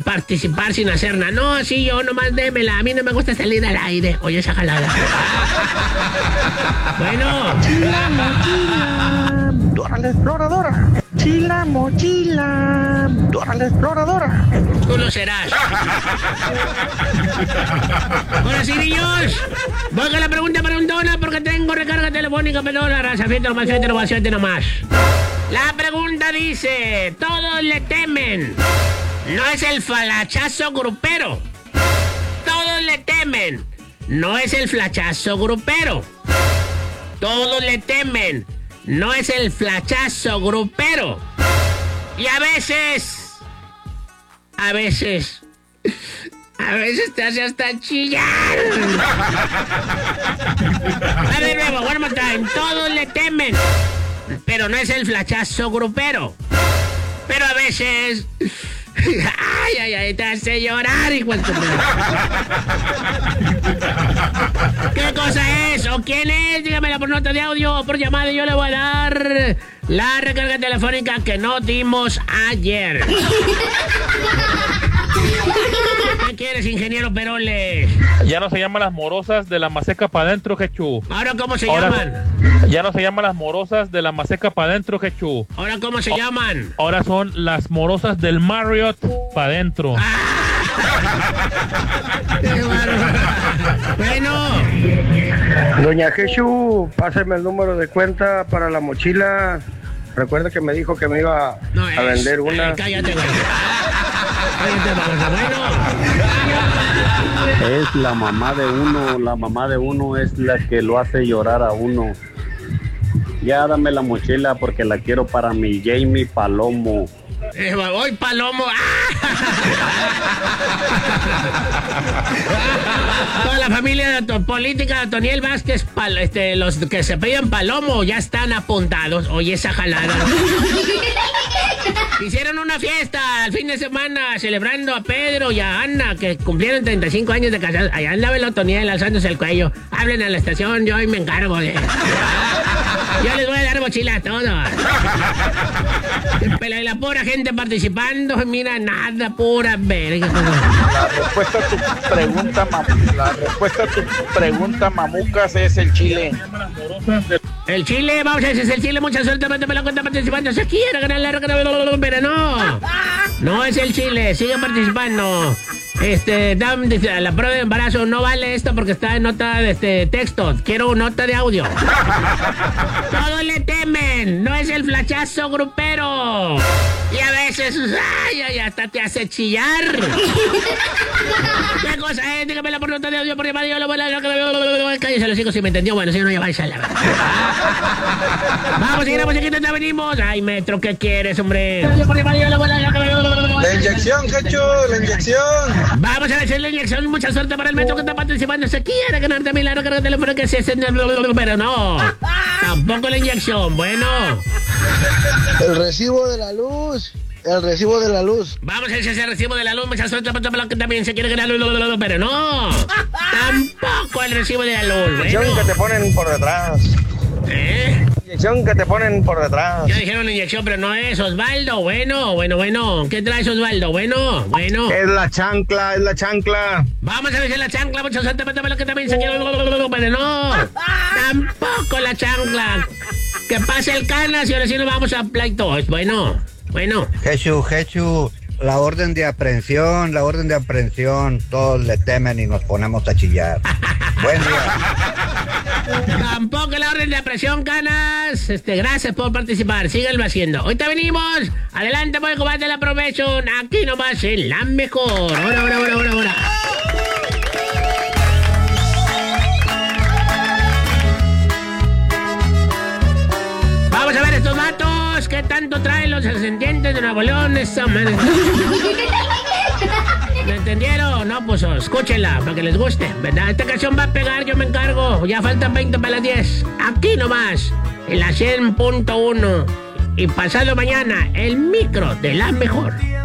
participar sin hacer nada. No, sí, yo nomás démela. A mí no me gusta salir al aire. Oye, esa jalada. Bueno. Dora la exploradora. Chila mochila. Dora la exploradora. Tú lo serás. Ahora sí, niños. Voy con la pregunta preguntona porque tengo recarga telefónica, pero la raza, fíjate nomás. La pregunta dice, todos le temen. No es el flachazo grupero. Todos le temen. No es el flachazo grupero. Todos le temen. No es el flachazo grupero. Y a veces te hace hasta chillar. A ver, nuevo, one more time. Todos le temen. Pero no es el flachazo grupero. Pero a veces... Ay, te hace llorar, hijo de tu madre. ¿Qué cosa es? ¿O quién es? Dígamela por nota de audio o por llamada y yo le voy a dar la recarga telefónica que no dimos ayer. ¿Qué quieres, ingeniero Peroles? Ya no se llaman las morosas de la maseca para adentro, Jechú. ¿Ahora cómo se llaman? Ya no se llaman las morosas de la maseca para adentro, Jechú. ¿Ahora cómo se llaman? Ahora son las morosas del Marriott para adentro. ¡Qué bárbaro! Bueno. Doña Jesús, páseme el número de cuenta para la mochila. Recuerda que me dijo que me iba a vender una. Cállate, güey. Cállate, bueno. Es la mamá de uno es la que lo hace llorar a uno. Ya dame la mochila porque la quiero para mi Jamie Palomo. Hoy Palomo. Toda la familia política de Toniel Vázquez, los que se pedían Palomo ya están apuntados. Oye, esa jalada. Hicieron una fiesta el fin de semana celebrando a Pedro y a Ana, que cumplieron 35 años de casados. Allá andaba el Otoniel alzándose el cuello. Hablen a la estación, yo hoy me encargo de... Yo les voy a dar mochila a todos. Y la pura gente participando, mira, nada, pura verga. La respuesta a tu pregunta, mamucas, es el chile. El chile, vamos a ver si es el chile. Mucha suerte, me la cuenta participando. Se quiere ganar la recarga, pero no. No es el chile, sigue participando. La prueba de embarazo no vale esto porque está en nota de texto. Quiero nota de audio. Todos le temen. No es el flachazo grupero. Y a veces, hasta te hace chillar. ¿Qué cosa es? Dígamela por nota de audio, por llamada. Yo lo voy a... Cállese los hijos si me entendió. Bueno, si no, ya vais a la... Vamos, seguir la musiquita, ya venimos. Ay, Metro, ¿qué quieres, hombre? La inyección, Cacho, la inyección. Vamos a hacer la inyección. Mucha suerte para el Metro que está participando. Se quiere ganar también la recarga de teléfono que se hace, pero no. Tampoco la inyección. Bueno. El recibo de la luz. El recibo de la luz. Vamos a hacer ese recibo de la luz. Mucha suerte para el que también se quiere ganar, pero no. Tampoco el recibo de la luz. Bueno. Inyección que te ponen por detrás. Inyección que te ponen por detrás. Ya dijeron inyección, pero no es Osvaldo. Bueno. ¿Qué traes, Osvaldo? Bueno. Es la chancla. Vamos a ver si la chancla, mucha suerte para que también se quiere, pero no. Tampoco la chancla. Que pase el canas y ahora sí nos vamos a pleito. Bueno. Jesús, la orden de aprehensión. Todos le temen y nos ponemos a chillar. Buen día. Tampoco la orden de aprehensión, canas. Gracias por participar. Síganlo haciendo. Ahorita venimos. Adelante, voy a combate la Probation. Aquí nomás en la mejor. Ahora. Vamos a ver estos datos. ¿Qué tanto traen los descendientes de Nuevo León? Esa madre. ¿Me entendieron? No, pues escúchenla para que les guste, ¿verdad? Esta canción va a pegar, yo me encargo. Ya faltan 20 para las 10. Aquí nomás, en la 100.1. Y pasado mañana, el micro de la mejor.